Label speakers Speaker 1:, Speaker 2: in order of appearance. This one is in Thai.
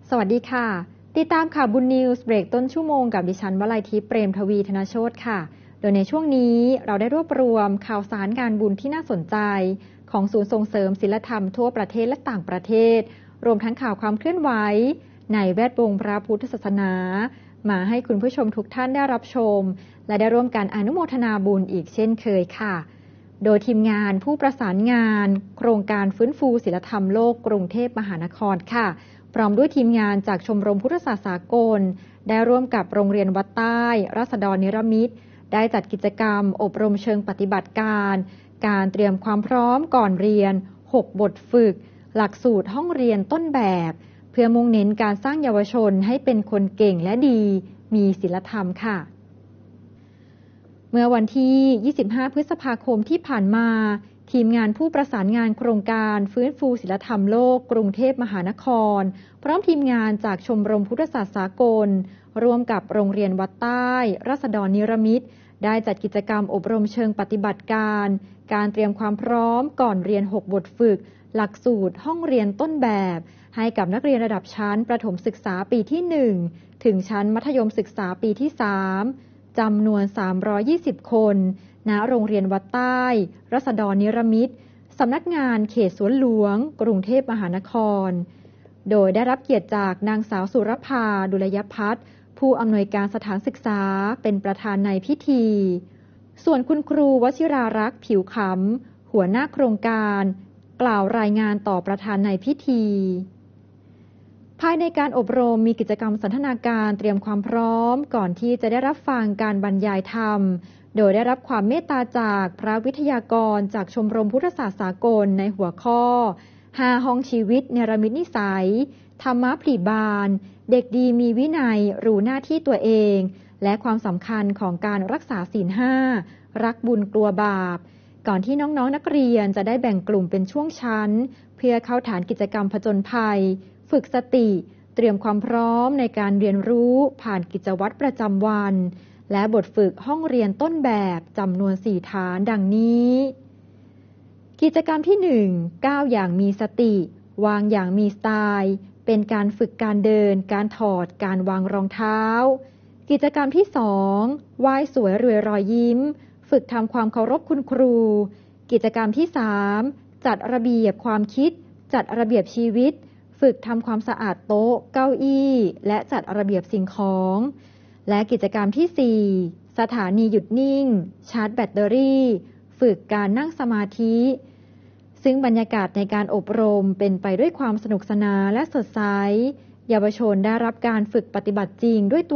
Speaker 1: สวัสดีค่ะติดตามข่าวบุญนิวส์เบรกต้นชั่วโมงกับดิฉันวลัยทิพย์เปรมทวีธนโชติค่ะโดยในช่วงนี้เราได้รวบรวมข่าวสารงานบุญที่น่าสนใจของศูนย์ส่งเสริมศีลธรรมทั่วประเทศและต่างประเทศรวมทั้งข่าวความเคลื่อนไหวในแวดวงพระพุทธศาสนามาให้คุณผู้ชมทุกท่านได้รับชมและได้ร่วมกันอนุโมทนาบุญอีกเช่นเคยค่ะโดยทีมงานผู้ประสานงานโครงการฟื้นฟูศีลธรรมโลกกรุงเทพมหานครค่ะพร้อมด้วยทีมงานจากชมรมพุทธศาสนาสากลได้ร่วมกับโรงเรียนวัดใต้ราษฎรนิรมิตรได้จัดกิจกรรมอบรมเชิงปฏิบัติการการเตรียมความพร้อมก่อนเรียน6บทฝึกหลักสูตรห้องเรียนต้นแบบเพื่อมุ่งเน้นการสร้างเยาวชนให้เป็นคนเก่งและดีมีศีลธรรมค่ะเมื่อวันที่ 25 พฤษภาคมที่ผ่านมาทีมงานผู้ประสานงานโครงการฟื้นฟูศีลธรรมโลกกรุงเทพมหานครพร้อมทีมงานจากชมรมพุทธศาสนาสากลร่วมกับโรงเรียนวัดใต้ราษฎรนิรมิตรได้จัดกิจกรรมอบรมเชิงปฏิบัติการการเตรียมความพร้อมก่อนเรียน6บทฝึกหลักสูตรห้องเรียนต้นแบบให้กับนักเรียนระดับชั้นประถมศึกษาปีที่1ถึงชั้นมัธยมศึกษาปีที่3จำนวน320คนณโรงเรียนวัดใต้ราษฎรนิรมิตรสำนักงานเขตสวนหลวงกรุงเทพมหานครโดยได้รับเกียรติจากนางสาวสุรภาดุลยพัฒน์ผู้อำนวยการสถานศึกษาเป็นประธานในพิธีส่วนคุณครูวชิรารักษ์ผิวขำหัวหน้าโครงการกล่าวรายงานต่อประธานในพิธีภายในการอบรมมีกิจกรรมสันทนาการเตรียมความพร้อมก่อนที่จะได้รับฟังการบรรยายธรรมโดยได้รับความเมตตาจากพระวิทยากรจากชมรมพุทธศาสนาสากลในหัวข้อ5ห้องชีวิตเนรมิตนิสัยธรรมะผลิบาลเด็กดีมีวินัยรู้หน้าที่ตัวเองและความสำคัญของการรักษาศีล5รักบุญกลัวบาปก่อนที่น้องๆนักเรียนจะได้แบ่งกลุ่มเป็นช่วงชั้นเพื่อเข้าฐานกิจกรรมผจญภัยฝึกสติเตรียมความพร้อมในการเรียนรู้ผ่านกิจวัตรประจำวันและบทฝึกห้องเรียนต้นแบบจำนวน4ฐานดังนี้กิจกรรมที่1ก้าวอย่างมีสติวางอย่างมีสไตล์เป็นการฝึกการเดินการถอดการวางรองเท้ากิจกรรมที่2ไหว้สวยรวยรอยยิ้มฝึกทำความเคารพคุณครูกิจกรรมที่3จัดระเบียบความคิดจัดระเบียบชีวิตฝึกทำความสะอาดโต๊ะเก้าอี้และจัดระเบียบสิ่งของและกิจกรรมที่4สถานีหยุดนิ่งชาร์จแบตเตอรี่ฝึกการนั่งสมาธิซึ่งบรรยากาศในการอบรมเป็นไปด้วยความสนุกสนานและสดใสเยาวชนได้รับการฝึกปฏิบัติจริงด้วยตัว